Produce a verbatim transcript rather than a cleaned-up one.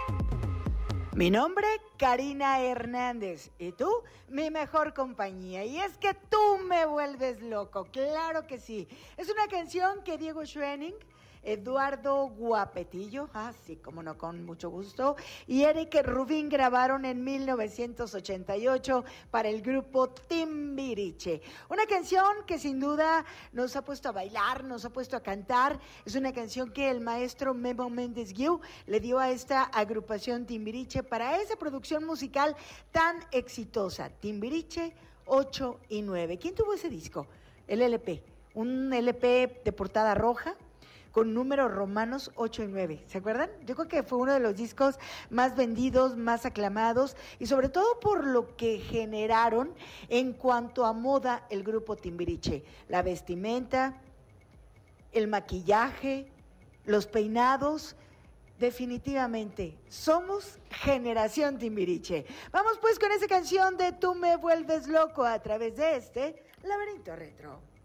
Mi nombre, Karina Hernández. ¿Y tú? Mi mejor compañía. Y es que tú me vuelves loco. Claro que sí. Es una canción que Diego Schwenning, Eduardo Guapetillo, ah, sí, como no, con mucho gusto, y Eric Rubín grabaron en mil novecientos ochenta y ocho para el grupo Timbiriche. Una canción que sin duda nos ha puesto a bailar, nos ha puesto a cantar. Es una canción que el maestro Memo Méndez Guiú le dio a esta agrupación Timbiriche para esa producción musical tan exitosa. Timbiriche ocho y nueve. ¿Quién tuvo ese disco? El L P. Un L P de portada roja, con números romanos ocho y nueve, ¿se acuerdan? Yo creo que fue uno de los discos más vendidos, más aclamados, y sobre todo por lo que generaron en cuanto a moda el grupo Timbiriche. La vestimenta, el maquillaje, los peinados. Definitivamente, somos generación Timbiriche. Vamos pues con esa canción de Tú me vuelves loco a través de este Laberinto Retro.